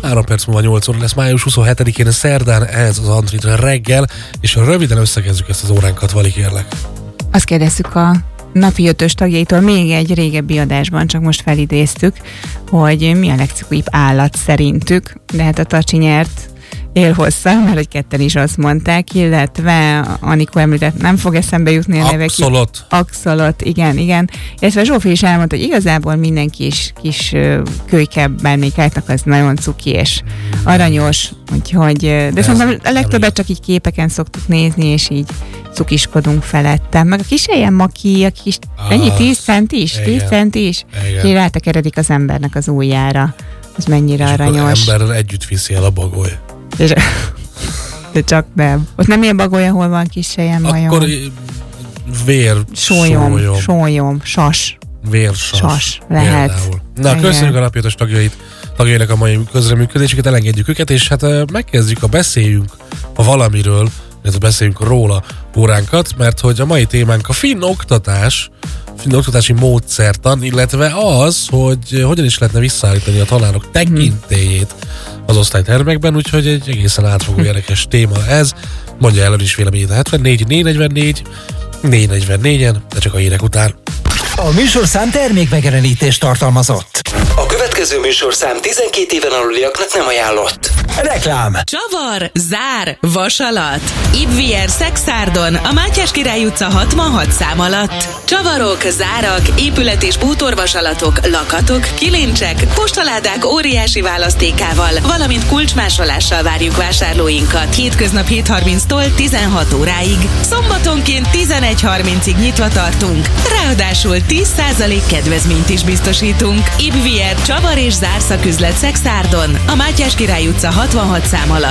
3 perc múlva 8 óra lesz, május 27-én szerdán, ez az Antrit reggel, és röviden összekezdjük ezt az óránkat, Vali, kérlek. Azt kérdezzük a napi 5-ös tagjaitól még egy régebbi adásban, csak most felidéztük, hogy mi a legcikúibb állat szerintük, de hát a Tacsi nyert élhosszal, mert hogy ketten is azt mondták, illetve Anikó említett, nem fog eszembe jutni a nevek. Axolot, igen. Illetve Zsófi is elmondta, hogy igazából mindenki is kis kölyke bármelyikátnak az nagyon cuki és aranyos, úgyhogy, de szerintem a legtöbbet csak így képeken szoktuk nézni, és így cukiskodunk felettem. Meg a kis helyen maki, a kis, ennyi 10 cent is? 10 cent is? Ki rátekeredik az embernek az ujjára. Az mennyire és aranyos. És emberrel együtt viszi el a bagoly. De csak nem. Ott nem ilyen bagoly, ahol van kis helyen majom. Akkor sólyom, sas. Vérsas. Lehet. Például. Na, köszönjük a napi 5-ös tagjainak a mai közreműködésüket, elengedjük őket, és hát megkezdjük a beszéljünk a valamiről, illetve beszéljünk róla óránkat, mert hogy a mai témánk a finn oktatási módszertan, illetve az, hogy hogyan is lehetne visszaállítani a tanárok tekintélyét az osztálytermekben, úgyhogy egy egészen átfogó érdekes téma ez. Mondja el is véleményét a 74 444 444-en, de csak a hírek után. A műsorszám termékmegjelenítést tartalmazott. A következő műsorszám 12 éven aluliaknak nem ajánlott. Reklám. Csavar, zár, vasalat. Ibvier Szexárdon, a Mátyás Király utca 66 szám alatt. Csavarok, zárak, épület- és bútorvasalatok, lakatok, kilincsek, postaládák óriási választékával, valamint kulcsmásolással várjuk vásárlóinkat. Hétköznap 7:30-tól 16 óráig. Szombatonként 11:30-ig nyitva tartunk. Ráadásul 10% kedvezményt is biztosítunk. Ibvier csavar és zárszaküzlet Szexárdon, a Mátyás Király utca 66 szám alatt.